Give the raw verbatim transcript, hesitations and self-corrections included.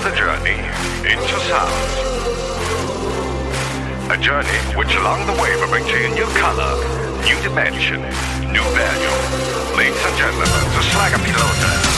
a journey into sound. A journey which along the way will bring to you new color, new dimension, new value. Ladies and gentlemen, the Slacker Pilota.